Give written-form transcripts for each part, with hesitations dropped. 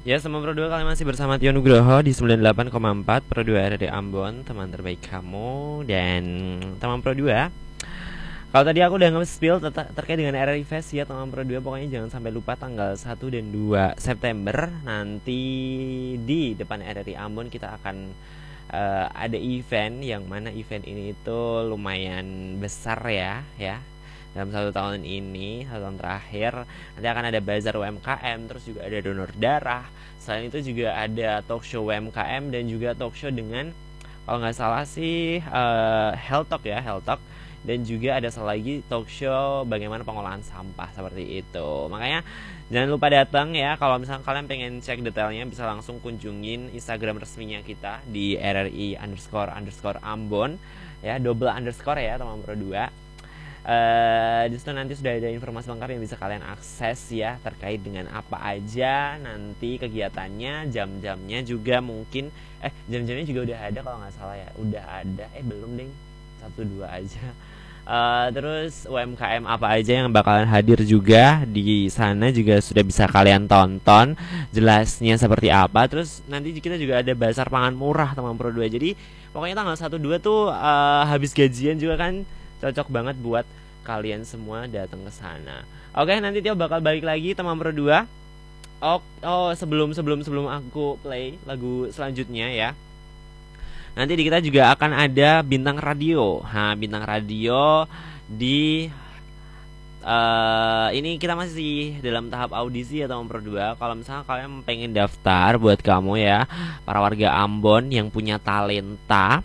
Ya, sama Pro 2 kalian masih bersama Tio Nugroho di 98,4 Pro 2 RRD Ambon, teman terbaik kamu. Dan teman Pro 2, kalau tadi aku udah nge-spill terkait dengan RRI Fest ya teman Pro 2, pokoknya jangan sampai lupa tanggal 1 dan 2 September nanti di depan RRI Ambon kita akan ada event, yang mana event ini itu lumayan besar ya dalam 1 tahun ini, 1 tahun terakhir. Nanti akan ada bazar UMKM, terus juga ada donor darah. Selain itu juga ada talk show UMKM dan juga talk show dengan, kalau nggak salah sih, health talk ya, health talk. Dan juga ada lagi talk show bagaimana pengolahan sampah, seperti itu. Makanya jangan lupa datang ya. Kalau misalnya kalian pengen cek detailnya, bisa langsung kunjungin Instagram resminya kita di RRI__Ambon ya, double underscore ya teman Pro 2. Di situ nanti sudah ada informasi lengkap yang bisa kalian akses ya, terkait dengan apa aja nanti kegiatannya, jam-jamnya juga mungkin. Jam-jamnya juga udah ada kalau nggak salah ya, udah ada. Belum deh, 1-2 aja. Terus UMKM apa aja yang bakalan hadir juga di sana juga sudah bisa kalian tonton jelasnya seperti apa. Terus nanti kita juga ada bazar pangan murah teman Pro 2. Jadi pokoknya tanggal 1-2 tuh habis gajian juga kan, cocok banget buat kalian semua datang ke sana. Oke, nanti Tio bakal balik lagi teman Pro 2. Sebelum aku play lagu selanjutnya ya. Nanti di kita juga akan ada bintang radio. Bintang radio di ini kita masih dalam tahap audisi ya teman Pro 2. Kalau misalnya kalian pengen daftar, buat kamu ya, para warga Ambon yang punya talenta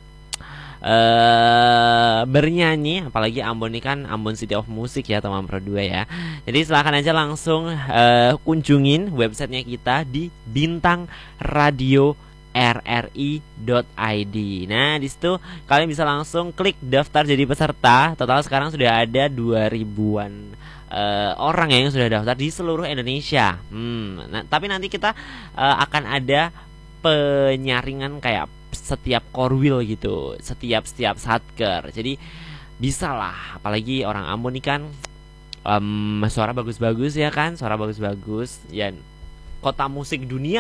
bernyanyi, apalagi Ambon ini kan Ambon City of Music ya teman Pro 2 ya. Jadi silahkan aja langsung kunjungin websitenya kita di Bintang Radio rri.id. Nah, di situ kalian bisa langsung klik daftar jadi peserta. Total sekarang sudah ada 2000-an orang yang sudah daftar di seluruh Indonesia. Tapi nanti kita akan ada penyaringan kayak setiap korwil gitu, setiap satker. Jadi bisa lah, apalagi orang Ambon nih kan suara bagus-bagus ya kan, suara bagus-bagus ya, kota musik dunia